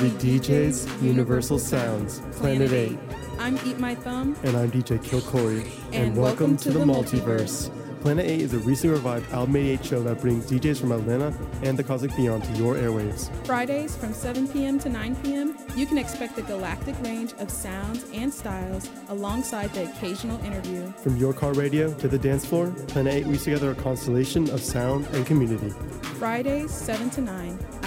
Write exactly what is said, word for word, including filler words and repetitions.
We D Js, Universal Sounds, Planet eight. I'm Eat My Thumb. And I'm D J Kilcory. And, and welcome, welcome to, to the, the multiverse. multiverse. Planet eight is a recently revived Album eighty-eight show that brings D Js from Atlanta and the Cosmic Beyond to your airwaves. Fridays from seven p.m. to nine p.m., you can expect a galactic range of sounds and styles alongside the occasional interview. From your car radio to the dance floor, Planet eight weaves together a constellation of sound and community. Fridays, seven to nine.